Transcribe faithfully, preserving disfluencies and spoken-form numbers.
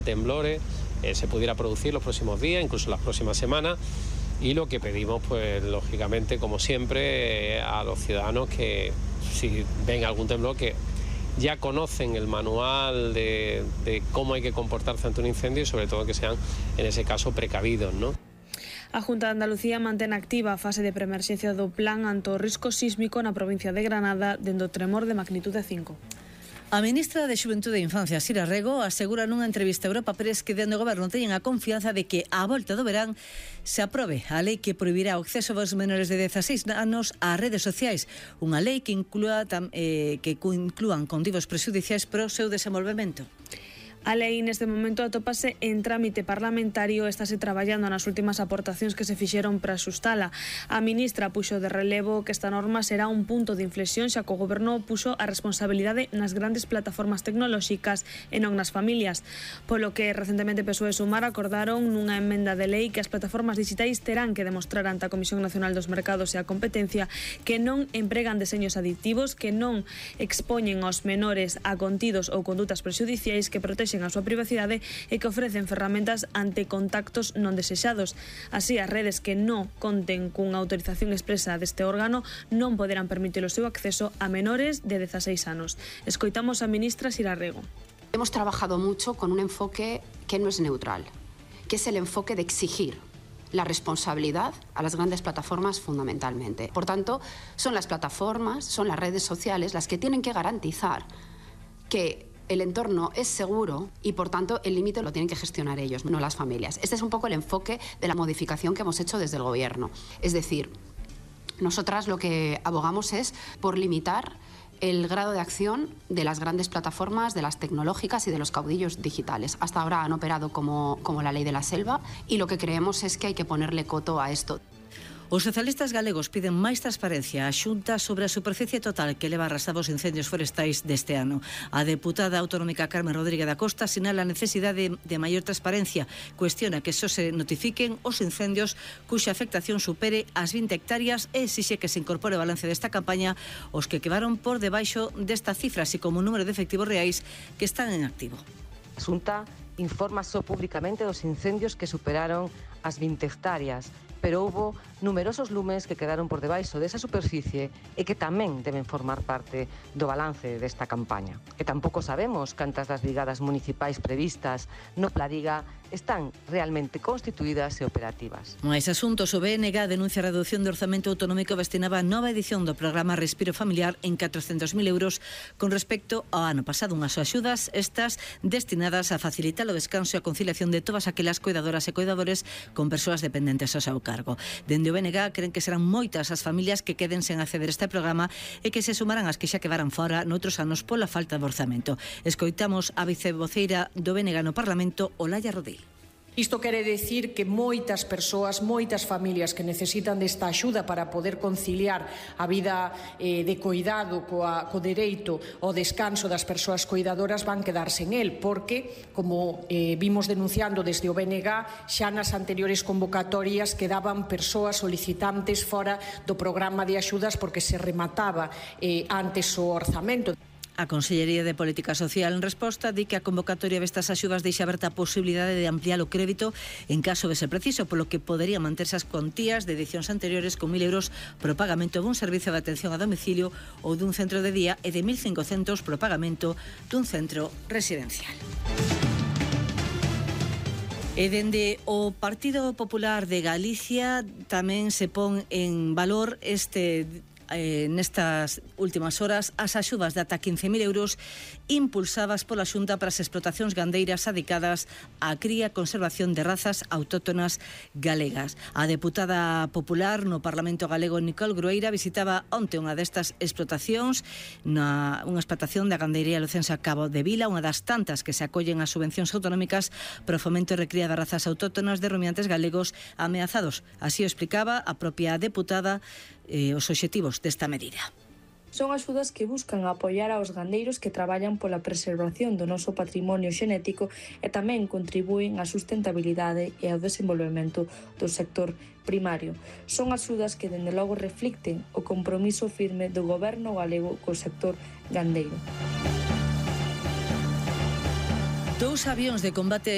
temblores eh, se pudiera producir los próximos días, incluso las próximas semanas, y lo que pedimos, pues lógicamente, como siempre, eh, a los ciudadanos que si ven algún temblor, que ya conocen el manual de, de cómo hay que comportarse ante un incendio y sobre todo que sean, en ese caso, precavidos, ¿no? A Junta de Andalucía mantén activa a fase de preemerxencia do plan ante o risco sísmico na provincia de Granada dende o tremor de magnitude cinco. A ministra de Xuventude e Infancia, Sira Rego, asegura nunha entrevista a Europa Press que dende o goberno teñen a confianza de que á volta do verán se aprobe a lei que prohibirá o acceso dos menores de dezaseis anos ás redes sociais, unha lei que inclúa tam, eh, que inclúan contivos prexudiciais para o seu desenvolvemento. A lei neste momento atópase en trámite parlamentario, estáse traballando nas últimas aportacións que se fixeron para asustala. A ministra puxo de relevo que esta norma será un punto de inflexión xa que o goberno puxo a responsabilidade nas grandes plataformas tecnolóxicas e non nas familias. Polo que recentemente P S O E e Sumar acordaron nunha emenda de lei que as plataformas digitais terán que demostrar ante a Comisión Nacional dos Mercados e a Competencia que non empregan deseños aditivos, que non expoñen aos menores a contidos ou condutas prexudiciais, que protexen a súa privacidade e que ofrecen ferramentas ante contactos non desexados. Así, as redes que non conten cunha autorización expresa deste órgano non poderán permitir o seu acceso a menores de dezaseis anos. Escoitamos a ministra Sira Rego. Hemos trabajado mucho con un enfoque que no es neutral, que es el enfoque de exigir la responsabilidad a las grandes plataformas fundamentalmente. Por tanto, son las plataformas, son las redes sociales las que tienen que garantizar que el entorno es seguro y, por tanto, el límite lo tienen que gestionar ellos, no las familias. Este es un poco el enfoque de la modificación que hemos hecho desde el Gobierno. Es decir, nosotras lo que abogamos es por limitar el grado de acción de las grandes plataformas, de las tecnológicas y de los caudillos digitales. Hasta ahora han operado como, como la ley de la selva y lo que creemos es que hay que ponerle coto a esto. Os socialistas galegos piden máis transparencia á Xunta sobre a superficie total que leva arrasados incendios forestais deste ano. A deputada autonómica Carmen Rodríguez da Costa sinala a necesidade de, de maior transparencia. Cuestiona que só se notifiquen os incendios cuxa afectación supere as vinte hectáreas e exixe que se incorpore o balance desta campaña os que quedaron por debaixo desta cifra, así como o número de efectivos reais que están en activo. A Xunta informa só públicamente dos incendios que superaron as vinte hectáreas, pero houbo numerosos lumes que quedaron por debaixo desa superficie e que tamén deben formar parte do balance desta campaña. E tampouco sabemos cantas das brigadas municipais previstas no Pladiga están realmente constituídas e operativas. Máis asuntos, o B N G denuncia a reducción de orzamento autonómico destinada a nova edición do programa Respiro Familiar en catrocentos mil euros con respecto ao ano pasado. Unhas axudas estas destinadas a facilitar o descanso e a conciliación de todas aquelas cuidadoras e cuidadores con persoas dependentes ao seu cargo. Dende o B N G creen que serán moitas as familias que queden sen acceder a este programa e que se sumarán as que xa quedaran fora noutros anos pola falta de orzamento. Escoitamos a vicevoceira do B N G no Parlamento, Olaya Rodil. Isto quere decir que moitas persoas, moitas familias que necesitan desta axuda para poder conciliar a vida eh, de coidado coa, co dereito ao descanso das persoas coidadoras van quedar sen el, porque, como eh, vimos denunciando desde o B N G, xa nas anteriores convocatorias quedaban persoas solicitantes fora do programa de axudas porque se remataba eh, antes o orzamento. A Consellería de Política Social, en resposta, di que a convocatoria destas axudas deixa aberta a posibilidade de ampliar o crédito en caso de ser preciso, polo que podería manterse as cuantías de edicións anteriores con mil euros pro pagamento dun servicio de atención a domicilio ou dun centro de día e de mil cincocentos pro pagamento dun centro residencial. E dende o Partido Popular de Galicia tamén se pon en valor este Eh, nestas últimas horas as axudas de ata quince mil euros impulsadas pola Xunta para as explotacións gandeiras adicadas á cría e conservación de razas autóctonas galegas. A deputada popular no Parlamento galego Nicole Grueira visitaba onte unha destas explotacións, na, unha explotación da gandeiría lucense a Cabo de Vila, unha das tantas que se acollen ás subvencións autonómicas para o fomento e recría das razas autóctonas de rumiantes galegos ameazados. Así o explicaba a propia deputada eh, os obxectivos desta medida. Son axudas que buscan apoiar aos gandeiros que traballan pola preservación do noso patrimonio xenético e tamén contribúen á sustentabilidade e ao desenvolvemento do sector primario. Son axudas que dende logo reflicten o compromiso firme do goberno galego co sector gandeiro. Dous avións de combate